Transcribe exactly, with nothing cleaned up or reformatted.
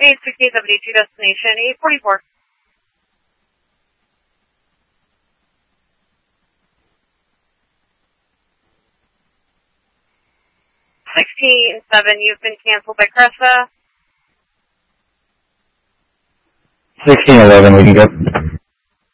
eight sixteen seventy-two, destination eight forty-four. sixteen seven, you've been canceled by Cresta. sixteen eleven, we can go.